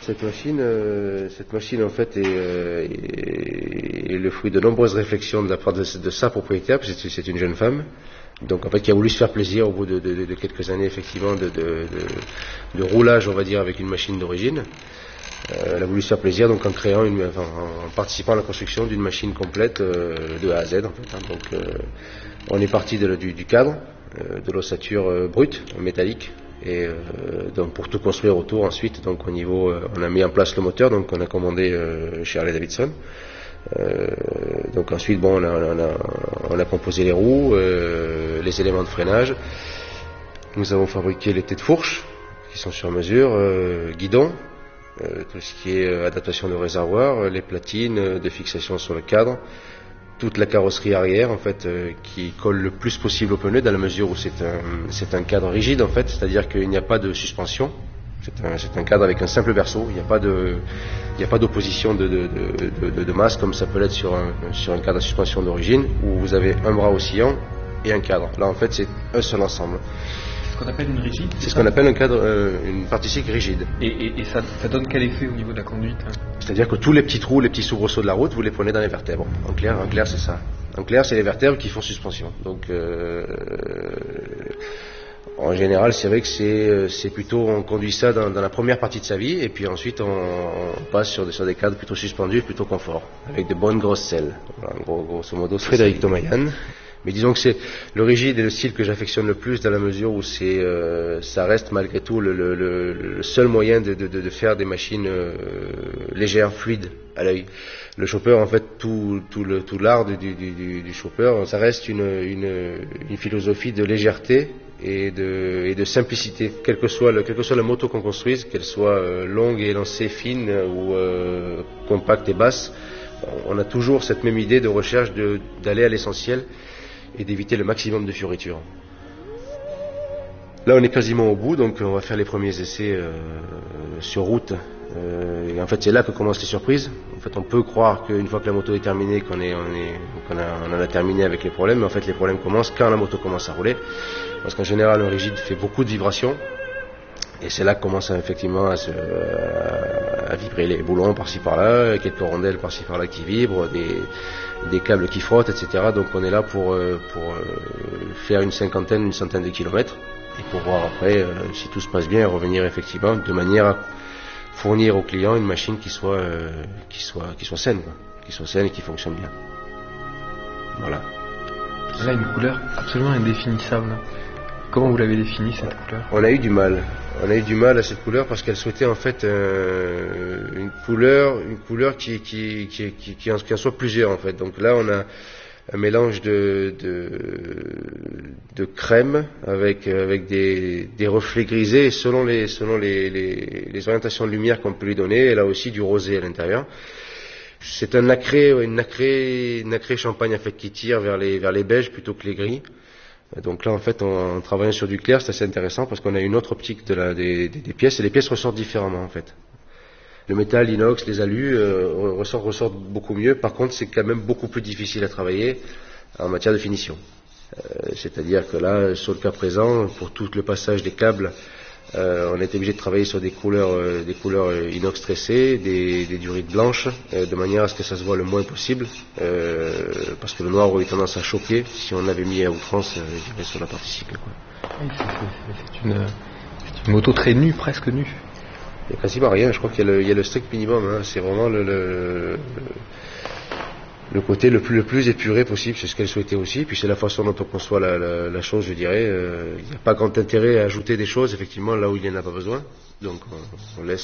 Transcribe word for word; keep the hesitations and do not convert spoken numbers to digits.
Cette machine, euh, cette machine en fait est, euh, est, est le fruit de nombreuses réflexions de la part de, de sa propriétaire, parce que c'est une jeune femme, donc en fait qui a voulu se faire plaisir au bout de, de, de quelques années effectivement de, de, de, de roulage, on va dire, avec une machine d'origine. Euh, elle a voulu se faire plaisir donc en créant, une, enfin, en participant à la construction d'une machine complète euh, de A à Z en fait. Hein. Donc euh, on est parti de, du, du cadre, euh, de l'ossature euh, brute, métallique. Et euh, donc pour tout construire autour ensuite, donc au niveau, euh, on a mis en place le moteur, donc on a commandé euh, chez Harley Davidson. Euh, donc ensuite, bon, on a, on a, on a composé les roues, euh, les éléments de freinage. Nous avons fabriqué les têtes fourches qui sont sur mesure, euh, guidon, euh, tout ce qui est adaptation de réservoir, les platines de fixation sur le cadre. Toute la carrosserie arrière en fait euh, qui colle le plus possible au pneu dans la mesure où c'est un, c'est un cadre rigide en fait, c'est-à-dire qu'il n'y a pas de suspension, c'est un, c'est un cadre avec un simple berceau, il n'y a pas de, il n'y a pas d'opposition de, de, de, de, de masse comme ça peut l'être sur un, sur un cadre à suspension d'origine où vous avez un bras oscillant et un cadre. Là en fait c'est un seul ensemble. C'est ce qu'on appelle une rigide. C'est ce qu'on appelle un cadre, euh, une partie cycle rigide. Et, et, et ça, ça donne quel effet au niveau de la conduite hein? C'est-à-dire que tous les petits trous, les petits soubresauts de la route, vous les prenez dans les vertèbres. En clair, en clair c'est ça. En clair, c'est les vertèbres qui font suspension. Donc, euh, en général, c'est vrai que c'est, c'est plutôt, on conduit ça dans, dans la première partie de sa vie, et puis ensuite on, on passe sur des, sur des cadres plutôt suspendus, plutôt confort, avec de bonnes grosses selles. Voilà, gros, grosso modo, Frédéric Tomayan. Mais disons que c'est le rigide et le style que j'affectionne le plus dans la mesure où c'est, euh, ça reste malgré tout le, le, le, le seul moyen de, de, de faire des machines euh, légères, fluides à l'œil. Le chopper, en fait, tout, tout, le, tout l'art du, du, du, du chopper, ça reste une, une, une philosophie de légèreté et de, et de simplicité. Quelle que soit, le, quelle que soit la moto qu'on construise, qu'elle soit euh, longue et élancée, fine ou euh, compacte et basse, on a toujours cette même idée de recherche de, d'aller à l'essentiel et d'éviter le maximum de fioritures. Là on est quasiment au bout, donc on va faire les premiers essais euh, sur route. Euh, et en fait c'est là que commencent les surprises. En fait on peut croire qu'une fois que la moto est terminée, qu'on, est, on, est, qu'on a, on en a terminé avec les problèmes, mais en fait les problèmes commencent quand la moto commence à rouler. Parce qu'en général un rigide fait beaucoup de vibrations. Et c'est là que commence effectivement à, se, à, à vibrer les boulons par-ci par-là, quelques rondelles par-ci par-là qui vibrent, des, des câbles qui frottent, et cetera. Donc on est là pour, pour faire une cinquantaine, une centaine de kilomètres, et pour voir après, si tout se passe bien, revenir effectivement de manière à fournir au client une machine qui soit, qui soit, qui soit saine, quoi. Qui soit saine et qui fonctionne bien. Voilà. Là, une couleur absolument indéfinissable. Comment vous l'avez définie cette couleur? On a eu du mal. On a eu du mal à cette couleur parce qu'elle souhaitait en fait euh, une couleur, une couleur qui qui qui qui, qui, en, qui en soit plusieurs en fait. Donc là on a un mélange de de, de crème avec avec des, des reflets grisés et selon les selon les, les, les orientations de lumière qu'on peut lui donner, elle a aussi du rosé à l'intérieur. C'est un nacré, une nacré, nacré champagne en fait qui tire vers les vers les beiges plutôt que les gris. Donc là en fait en, en travaillant sur du clair c'est assez intéressant parce qu'on a une autre optique de la, des, des, des pièces et les pièces ressortent différemment en fait. Le métal, l'inox, les alus euh, ressortent, ressortent beaucoup mieux, par contre c'est quand même beaucoup plus difficile à travailler en matière de finition. Euh, c'est-à-dire que là sur le cas présent, pour tout le passage des câbles, euh, on a été obligé de travailler sur des couleurs, euh, des couleurs inox tressées, des, des durites blanches, euh, de manière à ce que ça se voit le moins possible, euh, parce que le noir aurait tendance à choquer si on l'avait mis à outrance, euh, je dirais, sur la partie cycle, quoi. Oui, c'est, c'est, c'est, une, c'est une moto très nue, presque nue. Il n'y a quasiment rien, je crois qu'il y a le, il y a le strict minimum, hein. C'est vraiment le, le, le côté le plus, le plus épuré possible, c'est ce qu'elle souhaitait aussi, puis c'est la façon dont on conçoit la, la, la chose, je dirais. Euh, il n'y a pas grand intérêt à ajouter des choses, effectivement, là où il n'y en a pas besoin, donc on, on laisse